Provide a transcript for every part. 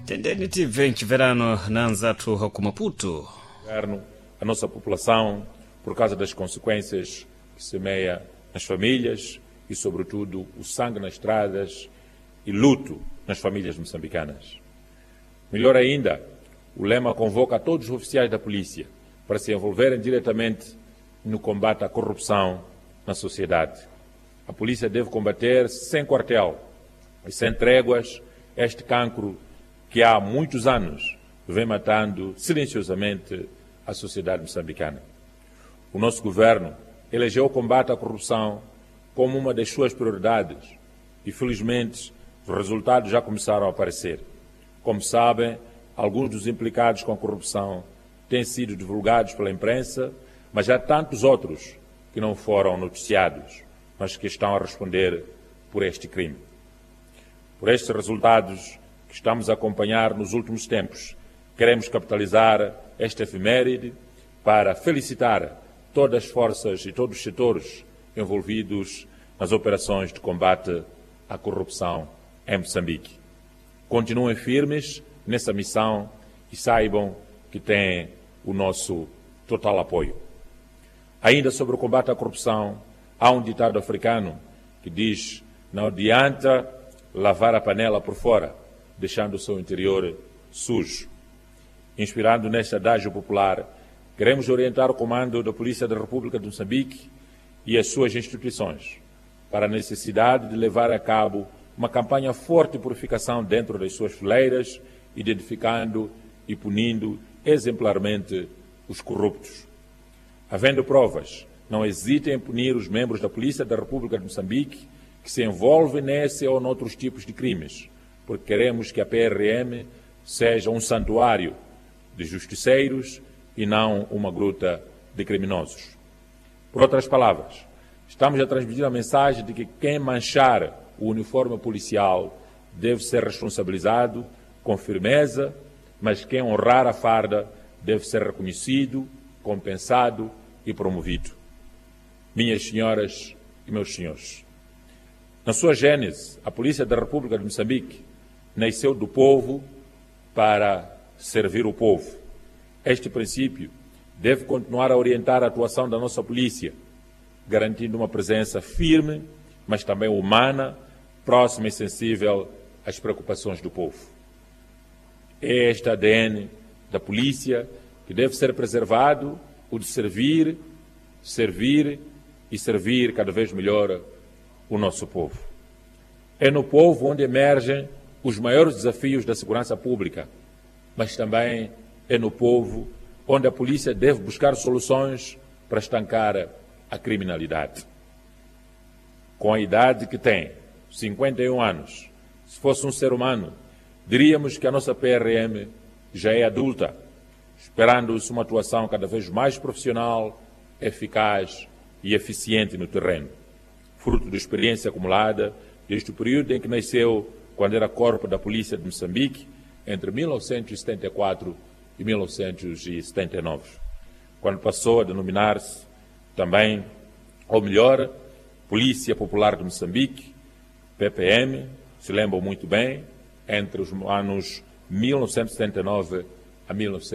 Tendeni tive nchiverano na anzathu huko Maputo. A nossa população, por causa das consequências que semeia nas famílias e, sobretudo, o sangue nas estradas e luto nas famílias moçambicanas. Melhor ainda, o lema convoca a todos os oficiais da polícia para se envolverem diretamente no combate à corrupção na sociedade. A polícia deve combater sem quartel e sem tréguas este cancro que há muitos anos vem matando silenciosamente a sociedade moçambicana. O nosso governo elegeu o combate à corrupção como uma das suas prioridades e, felizmente, os resultados já começaram a aparecer. Como sabem, alguns dos implicados com a corrupção têm sido divulgados pela imprensa, mas há tantos outros que não foram noticiados, mas que estão a responder por este crime. Por estes resultados que estamos a acompanhar nos últimos tempos, queremos capitalizar esta efeméride para felicitar todas as forças e todos os setores envolvidos nas operações de combate à corrupção em Moçambique. Continuem firmes nessa missão e saibam que têm o nosso total apoio. Ainda sobre o combate à corrupção, há um ditado africano que diz: não adianta lavar a panela por fora, deixando o seu interior sujo. Inspirado neste adágio popular, queremos orientar o comando da Polícia da República de Moçambique e as suas instituições para a necessidade de levar a cabo uma campanha forte de purificação dentro das suas fileiras, identificando e punindo exemplarmente os corruptos. Havendo provas, não hesitem em punir os membros da Polícia da República de Moçambique que se envolvem nesse ou noutros tipos de crimes, porque queremos que a PRM seja um santuário de justiceiros e não uma gruta de criminosos. Por outras palavras, estamos a transmitir a mensagem de que quem manchar o uniforme policial deve ser responsabilizado com firmeza, mas quem honrar a farda deve ser reconhecido, compensado e promovido. Minhas senhoras e meus senhores, na sua gênese, a Polícia da República de Moçambique nasceu do povo para servir o povo. Este princípio deve continuar a orientar a atuação da nossa polícia, garantindo uma presença firme, mas também humana, próxima e sensível às preocupações do povo. É este ADN da polícia que deve ser preservado, o de servir, servir e servir cada vez melhor o nosso povo. É no povo onde emergem os maiores desafios da segurança pública, mas também é no povo onde a polícia deve buscar soluções para estancar a criminalidade. Com a idade que tem, 51 anos, se fosse um ser humano, diríamos que a nossa PRM já é adulta, esperando-se uma atuação cada vez mais profissional, eficaz e eficiente no terreno, fruto da experiência acumulada desde o período em que nasceu, quando era corpo da Polícia de Moçambique, entre 1974 e 1979, quando passou a denominar-se também, ou melhor, Polícia Popular de Moçambique, PPM, se lembram muito bem, entre os anos 1979 a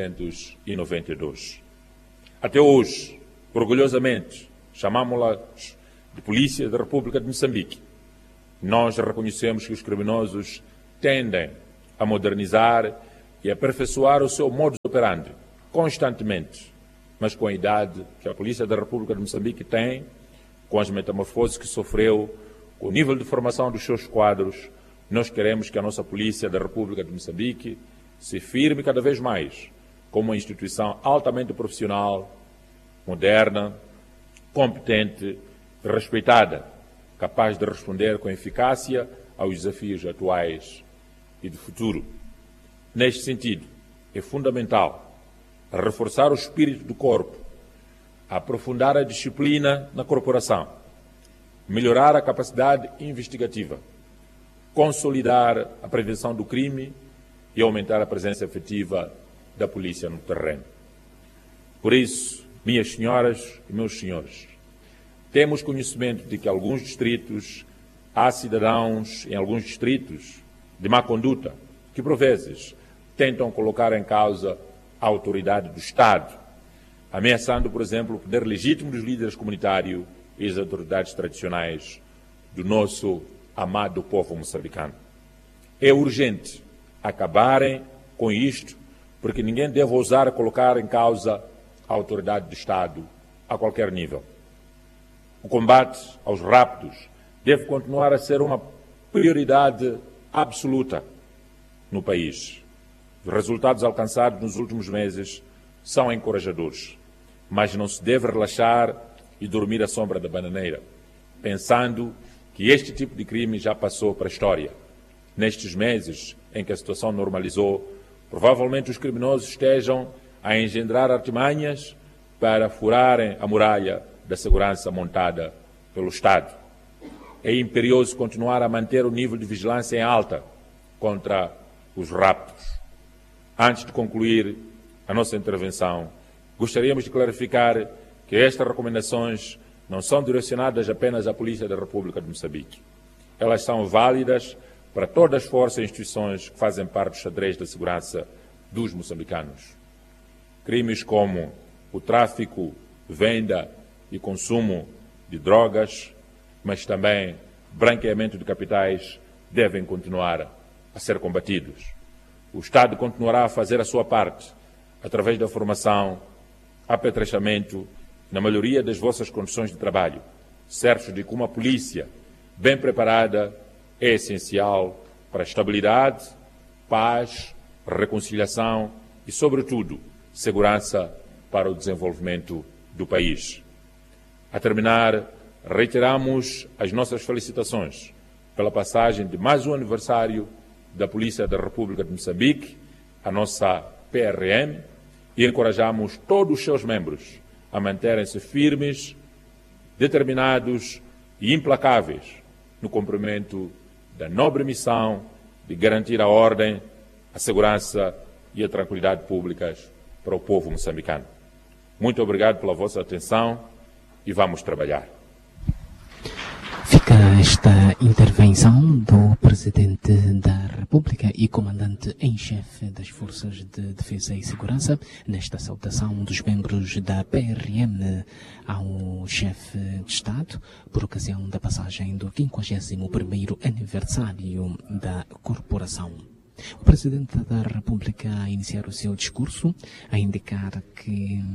1992. Até hoje, orgulhosamente, chamamos-la de Polícia da República de Moçambique. Nós reconhecemos que os criminosos tendem a modernizar e aperfeiçoar o seu modus operandi constantemente, mas com a idade que a Polícia da República de Moçambique tem, com as metamorfoses que sofreu, com o nível de formação dos seus quadros, nós queremos que a nossa Polícia da República de Moçambique se firme cada vez mais como uma instituição altamente profissional, moderna, competente, respeitada, capaz de responder com eficácia aos desafios atuais e do futuro. Neste sentido, é fundamental reforçar o espírito do corpo, aprofundar a disciplina na corporação, melhorar a capacidade investigativa, consolidar a prevenção do crime e aumentar a presença efetiva da polícia no terreno. Por isso, minhas senhoras e meus senhores, temos conhecimento de que há cidadãos em alguns distritos de má conduta que, por vezes, tentam colocar em causa a autoridade do Estado, ameaçando, por exemplo, o poder legítimo dos líderes comunitários e as autoridades tradicionais do nosso amado povo moçambicano. É urgente acabarem com isto, porque ninguém deve ousar colocar em causa a autoridade do Estado a qualquer nível. O combate aos raptos deve continuar a ser uma prioridade absoluta no país. Os resultados alcançados nos últimos meses são encorajadores, mas não se deve relaxar e dormir à sombra da bananeira, pensando que este tipo de crime já passou para a história. Nestes meses em que a situação normalizou, provavelmente os criminosos estejam a engendrar artimanhas para furarem a muralha da segurança montada pelo Estado. É imperioso continuar a manter o nível de vigilância em alta contra os raptos. Antes de concluir a nossa intervenção, gostaríamos de clarificar que estas recomendações não são direcionadas apenas à Polícia da República de Moçambique. Elas são válidas para todas as forças e instituições que fazem parte do xadrez da segurança dos moçambicanos. Crimes como o tráfico, venda e consumo de drogas, mas também branqueamento de capitais, devem continuar a ser combatidos. O Estado continuará a fazer a sua parte, através da formação, apetrechamento, na maioria das vossas condições de trabalho, certos de que uma polícia bem preparada é essencial para a estabilidade, paz, reconciliação e, sobretudo, segurança para o desenvolvimento do país. A terminar, reiteramos as nossas felicitações pela passagem de mais um aniversário da Polícia da República de Moçambique, a nossa PRM, e encorajamos todos os seus membros a manterem-se firmes, determinados e implacáveis no cumprimento da nobre missão de garantir a ordem, a segurança e a tranquilidade públicas para o povo moçambicano. Muito obrigado pela vossa atenção e vamos trabalhar. Fica esta intervenção do Presidente da República e Comandante em Chefe das Forças de Defesa e Segurança, nesta saudação dos membros da PRM ao Chefe de Estado, por ocasião da passagem do 51º aniversário da corporação. O Presidente da República a iniciar o seu discurso, a indicar que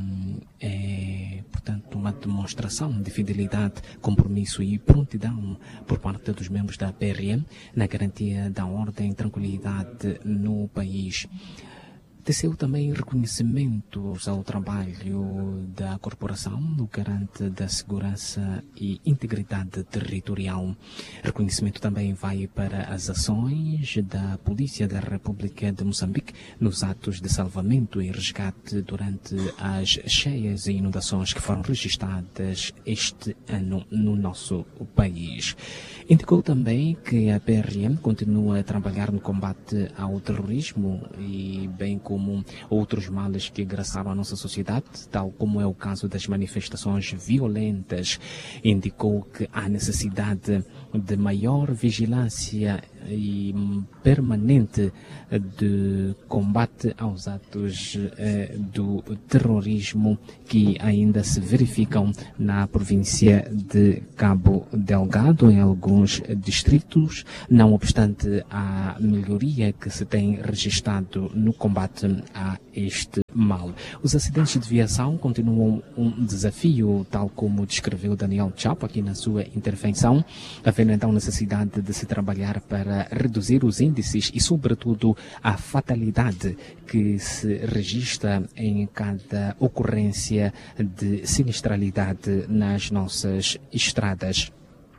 é, portanto, uma demonstração de fidelidade, compromisso e prontidão por parte dos membros da PRM na garantia da ordem e tranquilidade no país. Teceu também reconhecimentos ao trabalho da corporação no garante da segurança e integridade territorial. Reconhecimento também vai para as ações da Polícia da República de Moçambique nos atos de salvamento e resgate durante as cheias e inundações que foram registradas este ano no nosso país. Indicou também que a PRM continua a trabalhar no combate ao terrorismo e bem como outros males que agraçaram a nossa sociedade, tal como é o caso das manifestações violentas. Indicou que há necessidade de maior vigilância e permanente de combate aos atos do terrorismo que ainda se verificam na província de Cabo Delgado, em alguns distritos, não obstante a melhoria que se tem registrado no combate a este mal. Os acidentes de viação continuam um desafio, tal como descreveu Daniel Chapo aqui na sua intervenção, havendo então necessidade de se trabalhar para reduzir os índices e, sobretudo, a fatalidade que se registra em cada ocorrência de sinistralidade nas nossas estradas.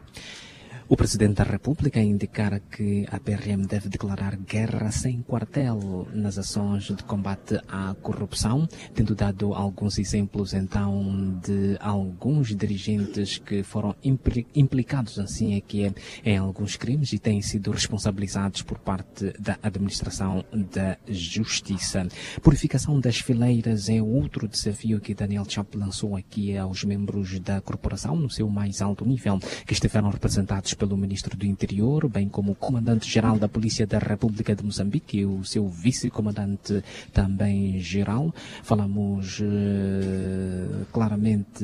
O Presidente da República indicar que a PRM deve declarar guerra sem quartel nas ações de combate à corrupção, tendo dado alguns exemplos, então, de alguns dirigentes que foram implicados, assim é que é, em alguns crimes e têm sido responsabilizados por parte da administração da Justiça. Purificação das fileiras é outro desafio que Daniel Chapo lançou aqui aos membros da corporação, no seu mais alto nível, que estiveram representados pelo Ministro do Interior, bem como o Comandante-Geral da Polícia da República de Moçambique e o seu Vice-Comandante também geral. Falamos claramente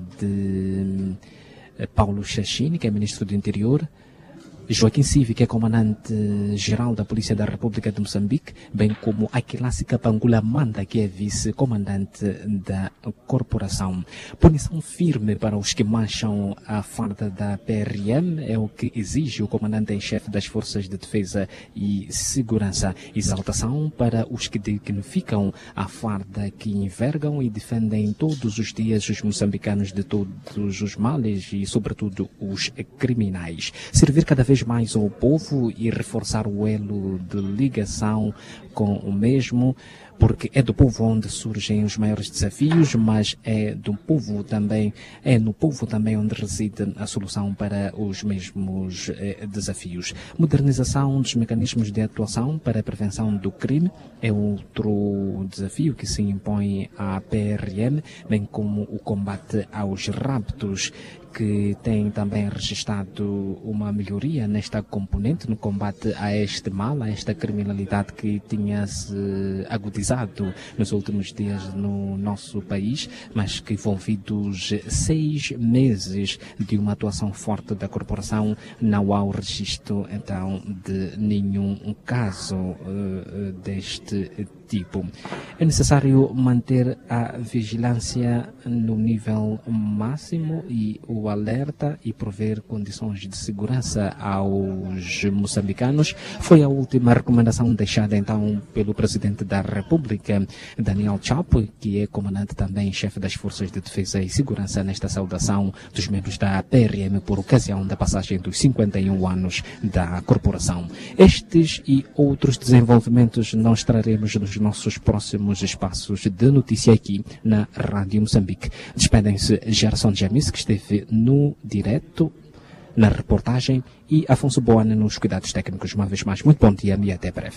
de Paulo Chachini, que é Ministro do Interior, Joaquim Sivi, que é Comandante-Geral da Polícia da República de Moçambique, bem como Aquilássi Kapangula Manda, que é Vice-Comandante da Corporação. Punição firme para os que mancham a farda da PRM é o que exige o Comandante-em-Chefe das Forças de Defesa e Segurança. Exaltação para os que dignificam a farda, que envergam e defendem todos os dias os moçambicanos de todos os males e, sobretudo, os criminais. Servir cada vez mais ao povo e reforçar o elo de ligação com o mesmo, porque é do povo onde surgem os maiores desafios, mas é no povo também onde reside a solução para os mesmos desafios. Modernização dos mecanismos de atuação para a prevenção do crime é outro desafio que se impõe à PRM, bem como o combate aos raptos, que tem também registrado uma melhoria nesta componente no combate a este mal, a esta criminalidade que tinha se agudizado nos últimos dias no nosso país, mas que, envolvidos 6 meses de uma atuação forte da corporação, não há o registro então de nenhum caso deste tipo. É necessário manter a vigilância no nível máximo e o alerta e prover condições de segurança aos moçambicanos. Foi a última recomendação deixada então pelo Presidente da República, Daniel Chapo, que é comandante também chefe das Forças de Defesa e Segurança, nesta saudação dos membros da PRM por ocasião da passagem dos 51 anos da corporação. Estes e outros desenvolvimentos nós traremos nos nossos próximos espaços de notícia aqui na Rádio Moçambique. Despedem-se Gerson Jamis, que esteve no direto, na reportagem, e Afonso Boana nos cuidados técnicos. Uma vez mais, muito bom dia e até breve.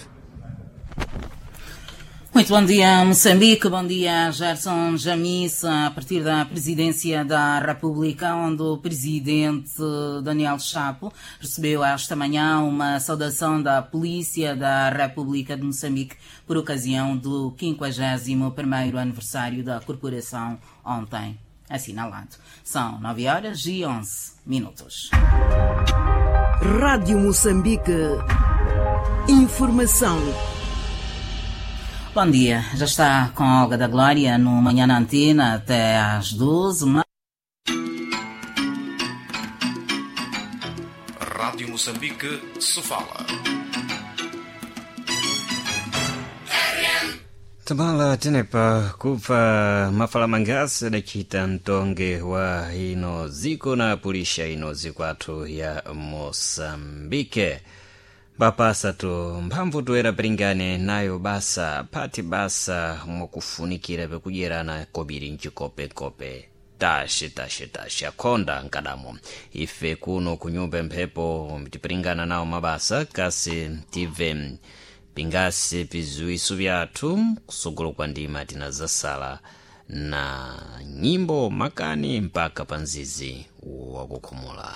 Muito bom dia, Moçambique. Bom dia, Gerson Jamis, a partir da Presidência da República, onde o Presidente Daniel Chapo recebeu esta manhã uma saudação da Polícia da República de Moçambique por ocasião do 51º aniversário da corporação ontem assinalado. São 9h11. Rádio Moçambique. Informação. Bom dia, já está com a Olga da Glória no Manhã na Antena até às 12. Rádio Moçambique se fala. Tamala tenepa kufa mafala mangasi dakita ntonge wa ino ziko na pulisha ino zikwatu ya Moçambique. Bapasa tu mphamvu toera pringane nayo basa phati basa mwakufunikira pekudyerana kobiri mchikope-kope tashe akhonda nkadamo ife kuno kunyumba mphepo tipringana nawo mabasa kasi tive pingasi pizuiso vyathu kusogolo kwa ndima tinazasala na nyimbo makani mpaka panzizi wakukhumula.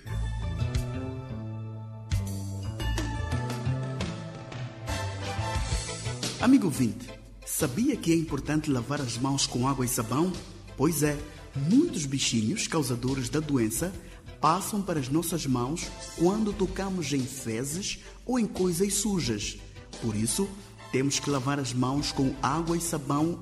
Amigo ouvinte, sabia que é importante lavar as mãos com água e sabão? Pois é, muitos bichinhos causadores da doença passam para as nossas mãos quando tocamos em fezes ou em coisas sujas. Por isso, temos que lavar as mãos com água e sabão